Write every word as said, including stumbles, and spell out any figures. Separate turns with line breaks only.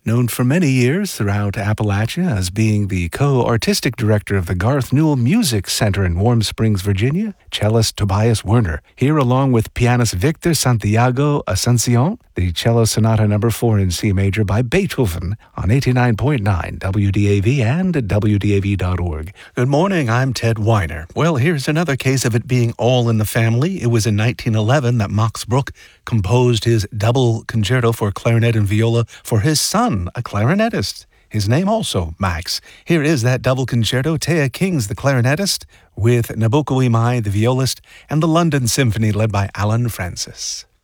Known for many years throughout Appalachia as being the co-artistic director of the Garth Newell Music Center in Warm Springs, Virginia, cellist Tobias Werner, here along with pianist Victor Santiago Asuncion, the Cello Sonata Number four in C Major by Beethoven on eighty-nine point nine W D A V and at W D A V dot org. Good morning, I'm Ted Weiner. Well, here's another case of it being all in the family. It was in nineteen eleven that Max Bruch composed his double concerto for clarinet and viola for his son, a clarinetist. His name also, Max. Here is that double concerto, Taya King's the clarinetist, with Nabucco Imai, the violist, and the London Symphony led by Alan Francis.